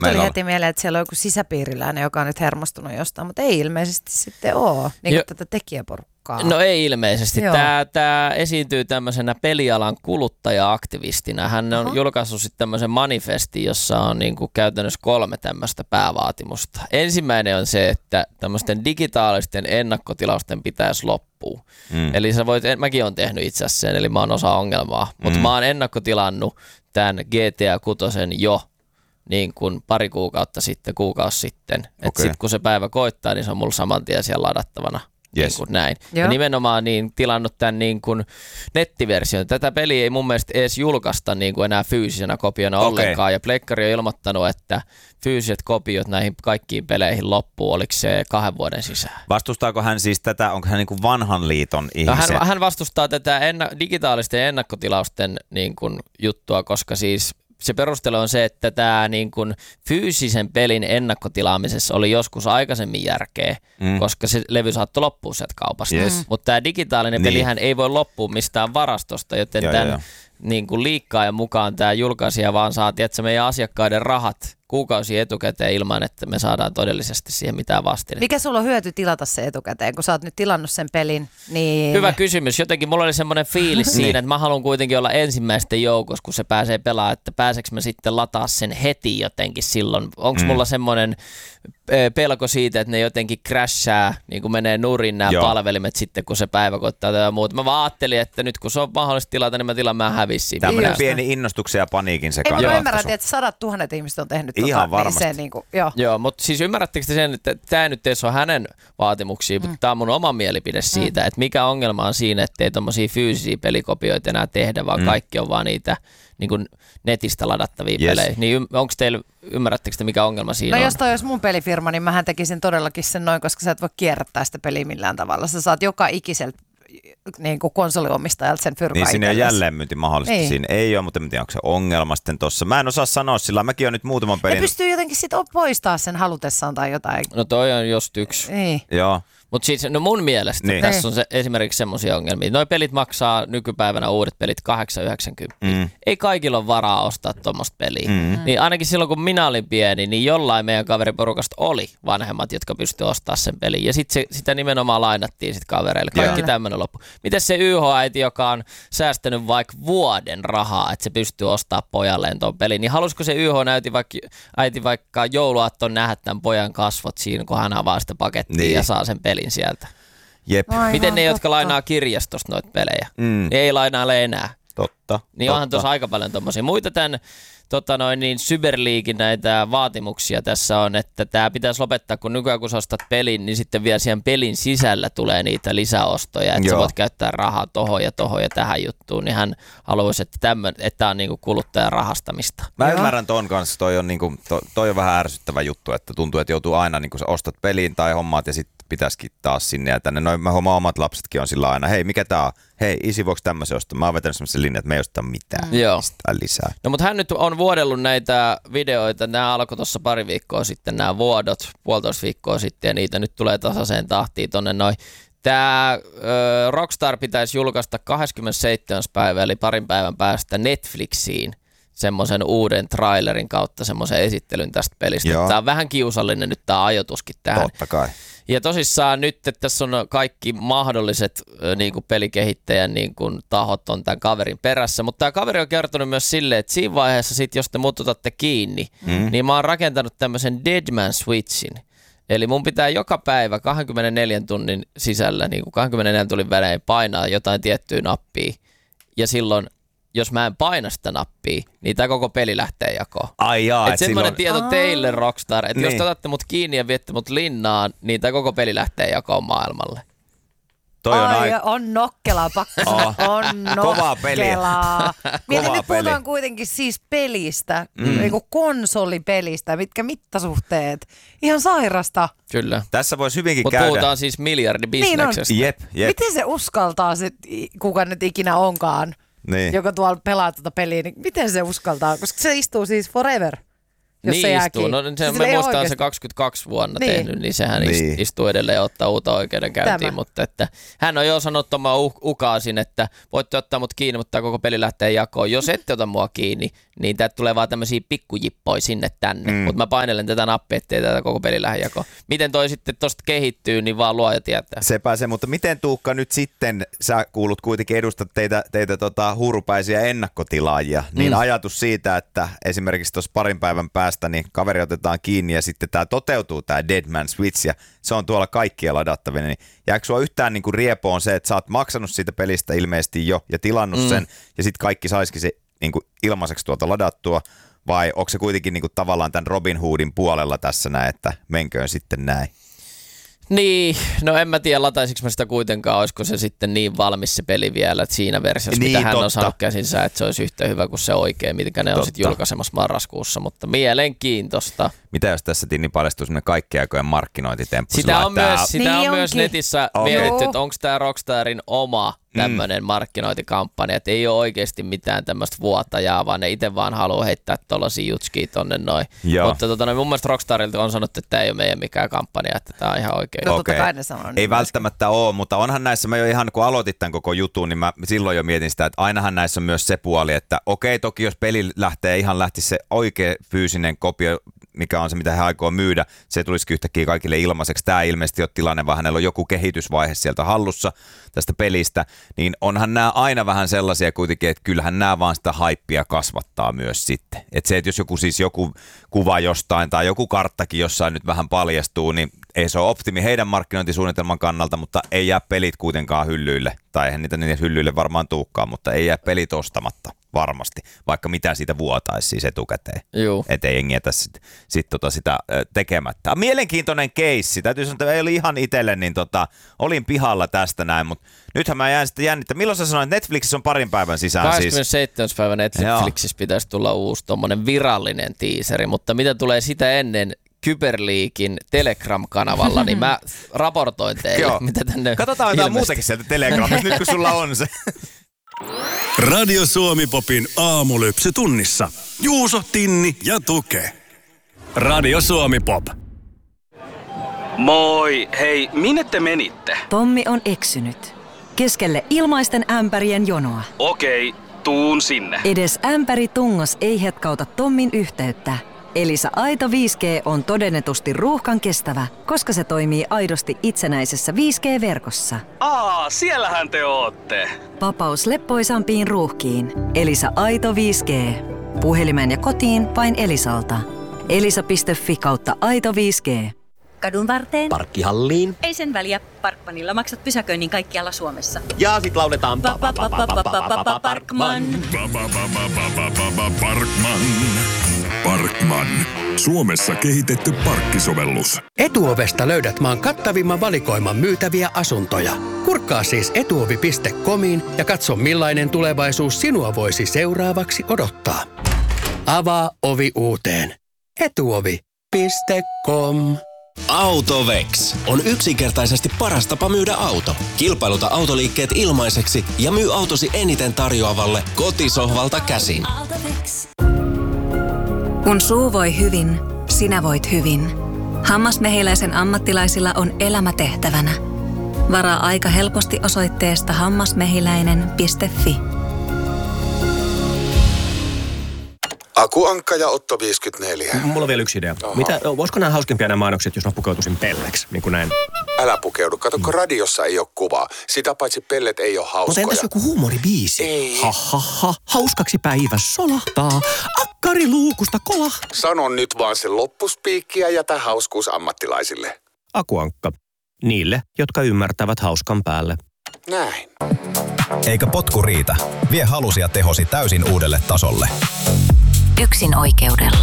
Tuli heti mieleen, että siellä on joku sisäpiiriläinen, joka on nyt hermostunut jostain, mutta ei ilmeisesti sitten ole, niin kuin tätä tekijäporukkaa. No ei ilmeisesti. Tämä esiintyy tämmöisenä pelialan kuluttaja-aktivistina. Hän on julkaissut sitten tämmöisen manifestin, jossa on niin kuin käytännössä 3 tämmöistä päävaatimusta. Ensimmäinen on se, että tämmöisten digitaalisten ennakkotilausten pitäisi loppua. Eli mäkin olen tehnyt itse asiassa sen, eli mä oon osa ongelmaa, mutta mä oon ennakkotilannut tämän GTA 6 jo niin kuin pari kuukausi sitten. Että sitten kun se päivä koittaa, niin se on mulla saman tien siellä ladattavana. Niin kuin näin. Ja nimenomaan niin tilannut tämän niin kuin nettiversion. Tätä peliä ei mun mielestä edes julkaista niin kuin enää fyysisenä kopiona ollenkaan. Ja Pleikkari on ilmoittanut, että fyysiset kopiot näihin kaikkiin peleihin loppuu. Oliko se 2 vuoden sisään? Vastustaako hän siis tätä, onko hän niin kuin vanhan liiton ihmisiä? No hän vastustaa tätä digitaalisten ennakkotilausten niin kuin juttua, koska siis se perustelu on se, että tämä niin kuin fyysisen pelin ennakkotilaamisessa oli joskus aikaisemmin järkeä, koska se levy saattoi loppua sieltä kaupasta. Mutta tämä digitaalinen pelihän ei voi loppua mistään varastosta, joten tämän niin kuin liikkaajan mukaan tämä julkaisija vaan saa meidän asiakkaiden rahat kuukausi etukäteen ilman, että me saadaan todellisesti siihen mitään vastinetta. Mikä sulla on hyöty tilata se etukäteen, kun sä oot nyt tilannut sen pelin? Niin... Hyvä kysymys. Jotenkin mulla oli semmoinen fiilis siinä, että mä haluan kuitenkin olla ensimmäisten joukossa, kun se pääsee pelaamaan, että pääseekö mä sitten lataa sen heti jotenkin silloin. Onko mulla semmoinen pelko siitä, että ne jotenkin crashaa, niin kuin menee nurin nämä palvelimet sitten, kun se päivä koittaa tai muuta. Mä vaan ajattelin, että nyt kun se on mahdollista tilata, niin mä tilaan, mä hävisin. Tämmöinen pieni innostuksen ja paniikin se kannattaa. Mä ymmärrän, että 100 000 ihmiset on tehnyt ihan varmasti. Niin se, niin kuin, joo, mutta siis ymmärrättekö te sen, että tämä nyt ei ole hänen vaatimuksia, mutta tämä on mun oma mielipide siitä, että mikä ongelma on siinä, että ei tommosia fyysisiä pelikopioita enää tehdä, vaan kaikki on vaan niitä niin kuin netistä ladattavia pelejä. Niin onko teillä, ymmärrättekö te mikä ongelma siinä on? Jos toi olisi mun pelifirma, niin mähän tekisin todellakin sen noin, koska sä et voi kierrättää sitä peliä millään tavalla. Sä saat joka ikiseltä niin kuin konsoliomistajalta sen fyrkaa. Niin siinä ei ole jälleenmyynti mahdollisesti. Siinä ei ole, mutta en tiedä, onko se ongelma sitten tuossa. Mä en osaa sanoa sillä, mäkin olen nyt muutaman pelin. Ne pystyy jotenkin sitten poistaa sen halutessaan tai jotain. No toi on just yksi. Niin. Joo. Mutta siis no mun mielestä tässä on esimerkiksi semmoisia ongelmia. Noi pelit maksaa nykypäivänä uudet pelit 8,90. Ei kaikilla ole varaa ostaa tuommoista peliä. Niin ainakin silloin kun minä olin pieni, niin jollain meidän kaveriporukasta oli vanhemmat, jotka pystyivät ostamaan sen pelin. Ja sitten sitä nimenomaan lainattiin sit kavereille. Kaikki tämmöinen loppu. Miten se YH-äiti, joka on säästänyt vaikka vuoden rahaa, että se pystyy ostamaan pojalleen tuon pelin, niin halusiko se YH-äiti vaikka jouluaatton nähdä tämän pojan kasvot siinä, kun hän avaa sitä pakettia ja saa sen pelin sieltä. Jep. Miten ne, jotka lainaa kirjastosta noita pelejä, ei lainaile enää. Totta. Niin onhan tuossa aika paljon tommosia. Muita tämän Cyber Leaguein näitä vaatimuksia tässä on, että tämä pitäisi lopettaa, kun nykyään kun sä ostat pelin, niin sitten vielä siihen pelin sisällä tulee niitä lisäostoja, että sä voit käyttää rahaa tohon ja tähän juttuun, niin hän haluaisi, että tämä on niinku kuluttajan rahastamista. Mä ymmärrän ton kanssa, toi on vähän ärsyttävä juttu, että tuntuu, että joutuu aina, niin kun sä ostat peliin tai hommaat ja sitten pitäisikin taas sinne ja tänne. Mä huomaan, omat lapsetkin on sillä aina, hei mikä tää on? Hei isi, voiko tämmöisen ostaa? Mä oon vetänyt semmoisen linjan, että me ei osteta mitään. Lisää. No mutta hän nyt on vuodellut näitä videoita. Nämä alkoi tuossa pari viikkoa sitten, nämä vuodot, 1,5 viikkoa sitten, ja niitä nyt tulee tasaiseen tahtiin tonne noin. Tämä Rockstar pitäisi julkaista 27. päivä, eli parin päivän päästä Netflixiin semmoisen uuden trailerin kautta semmoisen esittelyn tästä pelistä. Tämä on vähän kiusallinen nyt tämä ajoituskin tähän. Totta kai. Ja tosissaan nyt, että tässä on kaikki mahdolliset niin kuin pelikehittäjän niin kuin tahot on tämän kaverin perässä, mutta tämä kaveri on kertonut myös silleen, että siinä vaiheessa sit, jos te mut otatte kiinni, niin mä oon rakentanut tämmöisen Deadman Switchin. Eli mun pitää joka päivä 24 tunnin sisällä, niin kuin 24 tunnin välein painaa jotain tiettyä nappia ja silloin jos mä en paina sitä nappia, niin tää koko peli lähtee jakoon. Ai jaa, et semmoinen tieto teille, Rockstar, että jos te otatte mut kiinni ja viette mut linnaan, niin tää koko peli lähtee jakoon maailmalle. On nokkelaa, pakko sanoa. On nokkelaa. Kovaa peliä. Mietin, nyt puhutaan kuitenkin siis pelistä, niinku konsolipelistä, mitkä mittasuhteet. Ihan sairasta. Kyllä. Tässä voisi hyvinkin käydä. Mutta puhutaan siis miljardibisneksestä. Jep. Miten se uskaltaa, kuka nyt ikinä onkaan, joka tuolla pelaa tuota peliä, niin miten se uskaltaa? Koska se istuu siis forever jos niin se jää istuu. kiinni. No, me muistaan se 22 vuonna tehnyt, niin sehän istuu edelleen ja ottaa uutta oikeudenkäyntiin. Mutta että, hän on jo sanonut omaa ukaasin, että voitte ottaa mut kiinni, mutta tämä koko peli lähtee jakoon. Jos ette ota mua kiinni, niin täältä tulee vaan tämmöisiä pikkujippoja sinne tänne. Mutta mä painelen tätä nappia, ettei tätä koko peli lähde jakoon. Miten toi sitten tosta kehittyy, niin vaan luoja tietää. Sepä se, mutta miten Tuukka nyt sitten, sä kuulut kuitenkin, edustat teitä huurupäisiä ennakkotilaajia, niin ajatus siitä, että esimerkiksi tuossa parin päivän päästä niin kaveri otetaan kiinni ja sitten tämä toteutuu, tämä Deadman Switch, ja se on tuolla kaikkia ladattavina, niin jääkö sua yhtään niin kuin riepoon se, että sä oot maksanut siitä pelistä ilmeisesti jo ja tilannut sen, ja sitten kaikki saisikin se niin kuin ilmaiseksi tuolta ladattua, vai onko se kuitenkin niin kuin tavallaan tämän Robin Hoodin puolella tässä näin, että menköön sitten näin? Niin, no en mä tiedä lataisinko mä sitä kuitenkaan, olisiko se sitten niin valmis se peli vielä, että siinä versiossa, niin, mitä hän on saanut käsinsä, että se olisi yhtä hyvä kuin se oikein, mitkä ne on sitten julkaisemassa marraskuussa, mutta mielenkiintoista. Mitä jos tässä Tinni paljastuu semmoinen kaikkien aikojen markkinointitemppu? Sitä on myös netissä mietitty, että onko tämä Rockstarin oma tämmöinen markkinointikampanja, että ei ole oikeasti mitään tämmöistä vuotajaa, vaan ne itse vaan haluaa heittää tuollaisia jutskia tonne noin. Mutta mun mielestä Rockstarilta on sanottu, että tämä ei ole meidän mikään kampanja, että tämä on ihan oikein. No totta kai ne sanoo. Ei välttämättä ole, mutta onhan näissä, mä jo ihan kun aloitin tämän koko jutun, niin mä silloin jo mietin sitä, että ainahan näissä on myös se puoli, että okei, toki jos peli lähti se oikea fyysinen kopio, mikä on se, mitä he aikoo myydä, se tulisikin yhtäkkiä kaikille ilmaiseksi. Tämä ilmeisesti on tilanne, vaan hänellä on joku kehitysvaihe sieltä hallussa tästä pelistä, niin onhan nämä aina vähän sellaisia kuitenkin, että kyllähän nämä vaan sitä haippia kasvattaa myös sitten. Että se, että jos joku kuva jostain tai joku karttakin jossain nyt vähän paljastuu, niin ei se ole optimi heidän markkinointisuunnitelman kannalta, mutta ei jää pelit kuitenkaan hyllyille. Tai eihän niitä hyllyille varmaan tuukkaan, mutta ei jää pelit ostamatta varmasti, vaikka mitä siitä vuotaisi siis etukäteen. Että ei jengi jätä sitä tekemättä. Mielenkiintoinen keissi. Täytyy sanoa, että ei ole ihan itselle, niin olin pihalla tästä näin, mutta nythän mä jään sitten jännittämään. Milloin sä sanoit, että Netflixissä on parin päivän sisään 27. Siis? Päivä Netflixissä pitäisi tulla uusi tommonen virallinen tiiseri, mutta mitä tulee sitä ennen Kyberleakin Telegram-kanavalla, niin mä raportoin teille, mitä tänne katsotaan jotain muutakin sieltä Telegramista, nyt kun sulla on se. Radio Suomi Popin aamulypsy tunnissa. Juuso, Tinni ja Tuke. Radio Suomi Pop. Moi, hei, minne te menitte? Tommi on eksynyt. Keskelle ilmaisten ämpärien jonoa. Okei, tuun sinne. Edes ämpäritungos ei hetkauta Tommin yhteyttä. Elisa Aito 5G on todennetusti ruuhkan kestävä, koska se toimii aidosti itsenäisessä 5G-verkossa. Siellähän te ootte. Vapaus leppoisampiin ruuhkiin. Elisa Aito 5G. Puhelimeen ja kotiin vain Elisalta. elisa.fi/Aito 5G. Kadun varteen. Parkkihalliin. Ei sen väliä. Parkmanilla maksat pysäköinnin kaikkialla Suomessa. Ja sit lauletaan Parkman. Parkman. Suomessa kehitetty parkkisovellus. Etuovesta löydät maan kattavimman valikoiman myytäviä asuntoja. Kurkkaa siis etuovi.comiin ja katso millainen tulevaisuus sinua voisi seuraavaksi odottaa. Avaa ovi uuteen. Etuovi.com. AutoVex on yksinkertaisesti paras tapa myydä auto. Kilpailuta autoliikkeet ilmaiseksi ja myy autosi eniten tarjoavalle kotisohvalta käsin. Kun suu voi hyvin, sinä voit hyvin. Hammasmehiläisen ammattilaisilla on elämä tehtävänä. Varaa aika helposti osoitteesta hammasmehiläinen.fi. Aku Ankka ja Otto 54. Mulla on vielä yksi idea. Voisiko nämä hauskempia nämä mainokset, jos mä pukeutuisin pelleksi, niin kuin näin? Älä pukeudu. Kato, radiossa ei ole kuvaa. Sitä paitsi pellet ei ole hauskoja. Mutta entäs joku huumoribiisi? Ei. Hauskaksi päivä solahtaa. Akkari luukusta kolah. Sano nyt vaan se loppuspiikki ja jätä hauskuus ammattilaisille. Aku Ankka. Niille, jotka ymmärtävät hauskan päälle. Näin. Eikä potku riitä. Vie halusi ja tehosi täysin uudelle tasolle. Yksin oikeudella.